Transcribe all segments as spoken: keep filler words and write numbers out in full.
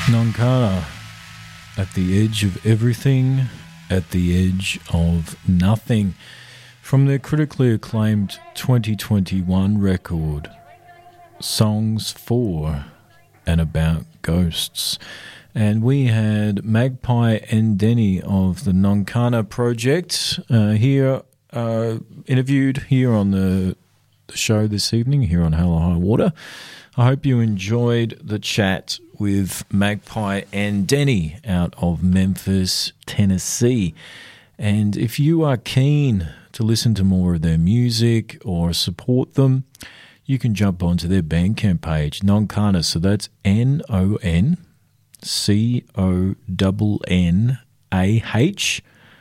Nonkana, at the edge of everything, at the edge of nothing, from their critically acclaimed twenty twenty-one record, Songs for and About Ghosts. And we had Magpie and Denny of the Nonkana Project uh, here, uh, interviewed here on the, the show this evening, here on Hell or High Water. I hope you enjoyed the chat with Magpie and Denny out of Memphis, Tennessee. And if you are keen to listen to more of their music or support them, you can jump onto their Bandcamp page, Nonkana. So that's N O N C O N N A H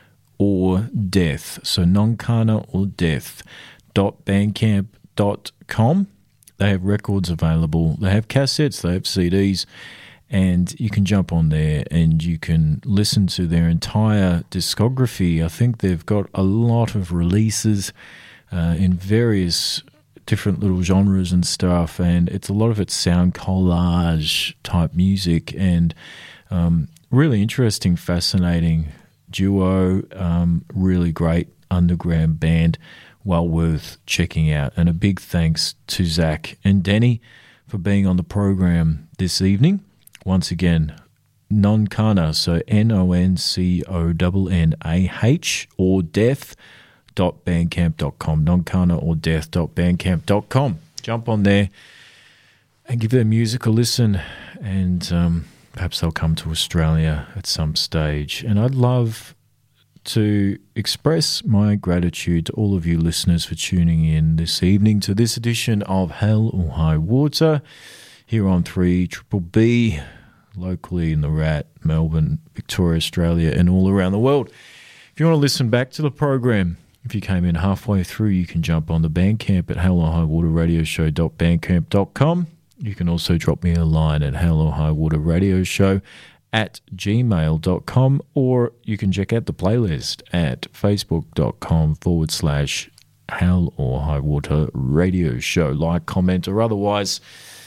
or Death. So Nonkana or Death dot bandcamp dot com. They have records available. They have cassettes. They have C Ds. And you can jump on there and you can listen to their entire discography. I think they've got a lot of releases uh, in various different little genres and stuff. And it's a lot of it's sound collage type music and um, really interesting, fascinating duo. Um, really great underground band. Well worth checking out. And a big thanks to Zach and Denny for being on the program this evening. Once again, Nonkana, so N O N C O N N A H or death dot bandcamp dot com. Nonkana or death dot bandcamp dot com. Jump on there and give their music a listen, and um, perhaps they'll come to Australia at some stage. And I'd love to express my gratitude to all of you listeners for tuning in this evening to this edition of Hell or High Water here on three B B, locally in the Rat, Melbourne, Victoria, Australia, and all around the world. If you want to listen back to the program, if you came in halfway through, you can jump on the Bandcamp at hell or high water radio show dot bandcamp dot com. You can also drop me a line at hell or high water radio show at gmail dot com, or you can check out the playlist at facebook.com forward slash Hell or High Water Radio Show. Like, comment, or otherwise.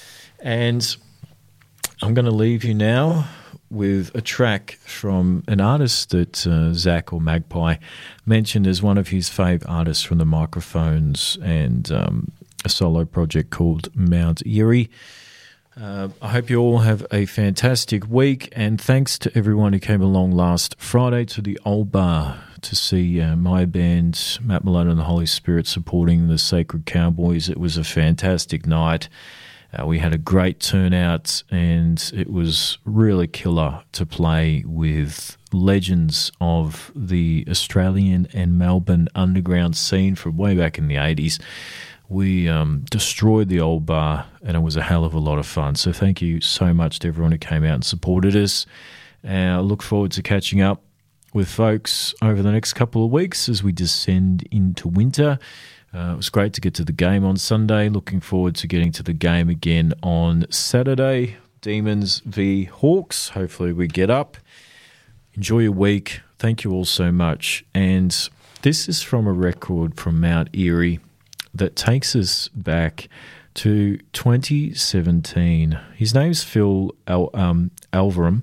And I'm going to leave you now with a track from an artist that uh, Zach or Magpie mentioned as one of his fave artists from the Microphones, and um, a solo project called Mount Eerie. Uh, I hope you all have a fantastic week, and thanks to everyone who came along last Friday to the Old Bar to see uh, my band, Matt Malone and the Holy Spirit, supporting the Sacred Cowboys. It was a fantastic night. Uh, we had a great turnout, and it was really killer to play with legends of the Australian and Melbourne underground scene from way back in the eighties. We um, destroyed the Old Bar, and it was a hell of a lot of fun. So thank you so much to everyone who came out and supported us. And I look forward to catching up with folks over the next couple of weeks as we descend into winter. Uh, it was great to get to the game on Sunday. Looking forward to getting to the game again on Saturday. Demons v Hawks. Hopefully we get up. Enjoy your week. Thank you all so much. And this is from a record from Mount Eerie that takes us back to twenty seventeen. His name's Phil Al- um, Alvarum,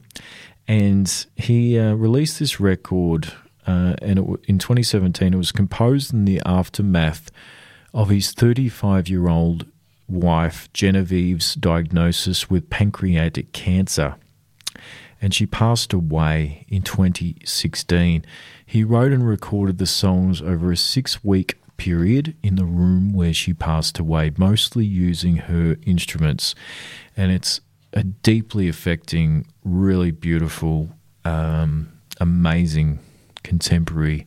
and he uh, released this record uh, and it, in twenty seventeen. It was composed in the aftermath of his thirty-five-year-old wife Genevieve's diagnosis with pancreatic cancer, and she passed away in twenty sixteen. He wrote and recorded the songs over a six-week period in the room where she passed away, mostly using her instruments. And it's a deeply affecting, really beautiful, um, amazing contemporary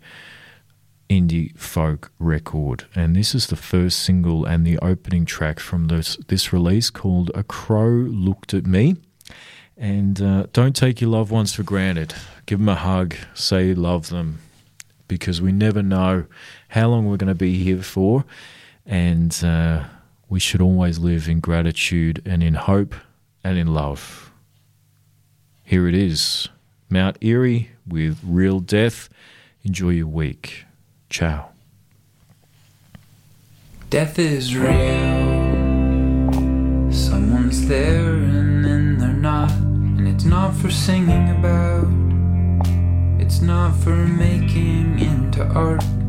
indie folk record. And this is the first single and the opening track from this, this release, called A Crow Looked at Me. And uh, don't take your loved ones for granted. Give them a hug, say you love them, because we never know how long we're going to be here for, and uh, we should always live in gratitude and in hope and in love. Here it is, Mount Eerie with Real Death. Enjoy your week. Ciao. Death is real. Someone's there and then they're not, and it's not for singing about, it's not for making into art.